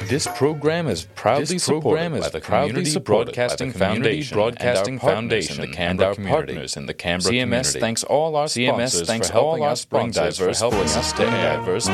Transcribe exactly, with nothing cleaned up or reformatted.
This program is proudly This supported program is by the proudly Community supported Broadcasting by the Community Foundation, Broadcasting and our partners Foundation, in the and Canberra our community. partners in the Canberra C M S community. thanks all our C M S sponsors thanks for helping all our us bring sponsors for diverse helping voices us to bring air. diverse